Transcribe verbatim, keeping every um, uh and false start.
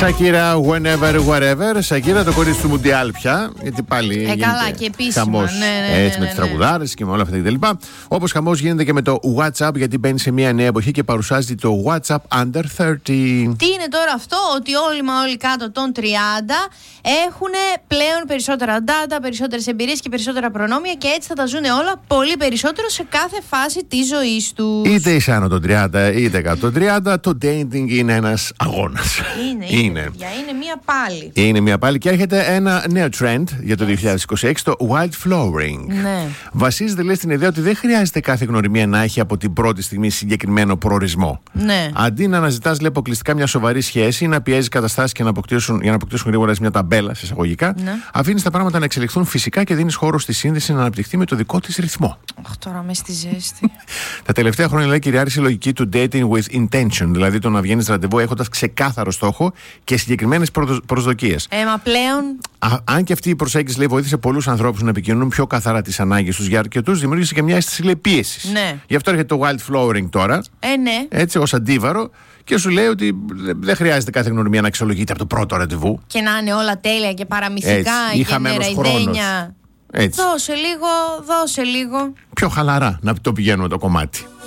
Σακύρα, whenever, wherever. Σακύρα, το κορίτσι του Μουντιάλ πια. Γιατί πάλι. Ε, καλά, και επίσημα. Χαμός, ναι, ναι, ναι, έτσι, ναι, με τι ναι. τραγουδάρες και με όλα αυτά κτλ. Όπως χαμός γίνεται και με το WhatsApp, γιατί μπαίνει σε μια νέα εποχή και παρουσιάζει το WhatsApp Under τριάντα. Τι είναι τώρα αυτό, ότι όλοι μα όλοι κάτω των τριάντα έχουν πλέον περισσότερα data, περισσότερες εμπειρίες και περισσότερα προνόμια και έτσι θα τα ζουν όλα πολύ περισσότερο σε κάθε φάση της ζωής τους. Είτε είσαι άνω των τριάντα είτε κάτω των τριάντα, το dating είναι ένας αγώνας. Είναι, είναι, είναι. παιδιά, είναι μία πάλι. Είναι μια πάλι και έρχεται ένα νέο trend για το είκοσι είκοσι έξι, το wildflowering. Ναι. Βασίζεται, λέει, στην ιδέα ότι δεν χρειάζεται κάθε γνωριμία να έχει από την πρώτη στιγμή συγκεκριμένο προορισμό. Ναι. Αντί να αναζητάς, λέει, αποκλειστικά μια σοβαρή σχέση ή να πιέζει καταστάσεις και να αποκτήσουν, για να αποκτήσουν γρήγορα μια ταμπέλα, σε εισαγωγικά, Ναι. αφήνεις τα πράγματα να εξελιχθούν φυσικά και δίνεις χώρο στη σύνδεση να αναπτυχθεί με το δικό της ρυθμό. Αχ, τώρα με στη ζέστη. Τα τελευταία χρόνια, λέει, κυριάρχησε η λογική του dating with intention, δηλαδή το να βγαίνεις ραντεβού έχοντας ξεκάθαρο στόχο και συγκεκριμένες προσδοκίες. Ε, μα πλέον. Α, αν και αυτή η προσέγγιση, λέει, βοήθησε πολλούς ανθρώπους να επικοινωνούν πιο καθαρά τις ανάγκες τους, για αρκετούς δημιούργησε και μια αίσθηση, λέει, πίεσης. Ναι. Γι' αυτό έρχεται το wildflowering τώρα, Ε, ναι. έτσι, ως αντίβαρο, και σου λέει ότι δεν χρειάζεται κάθε γνωριμία να αξιολογείται από το πρώτο ραντεβού. Και να είναι όλα τέλεια και παραμυθικά Έτσι, ή και χαμένος νεραϊδένια. Έτσι. Δώσε λίγο, δώσε λίγο. Πιο χαλαρά να το πηγαίνουμε το κομμάτι.